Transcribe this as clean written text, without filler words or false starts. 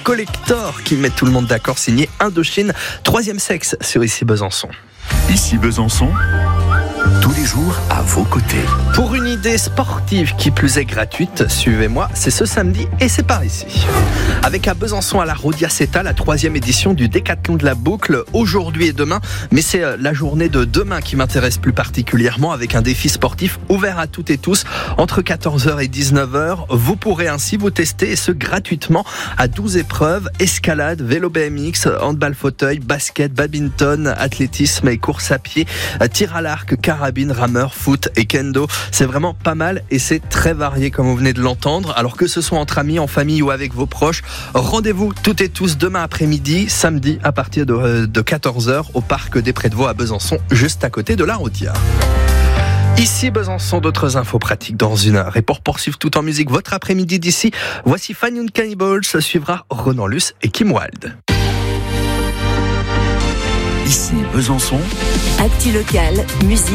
Collector qui met tout le monde d'accord, signé Indochine, troisième sexe sur Ici Besançon. Ici Besançon, tous les jours à vos côtés. Pour une idée sportive qui plus est gratuite, suivez-moi, c'est ce samedi et c'est par ici. Avec à Besançon à la Rodiaceta, la troisième édition du Décathlon de la Boucle, aujourd'hui et demain. Mais c'est la journée de demain qui m'intéresse plus particulièrement, avec un défi sportif ouvert à toutes et tous. Entre 14h et 19h, vous pourrez ainsi vous tester, et ce gratuitement, à 12 épreuves: escalade, vélo BMX, handball fauteuil, basket, badminton, athlétisme et course à pied, tir à l'arc, carabine, rameur, foot et kendo. C'est vraiment pas mal et c'est très varié comme vous venez de l'entendre. Alors que ce soit entre amis, en famille ou avec vos proches, rendez-vous toutes et tous demain après-midi, samedi à partir de 14h au parc des Prés de Vaux à Besançon, juste à côté de la Rodière. Ici Besançon, d'autres infos pratiques dans une heure. Et pour poursuivre tout en musique votre après-midi d'ici, voici Fine Young Cannibals, suivra Ronan Luce et Kim Wilde. Ici Besançon, Actu local, musique.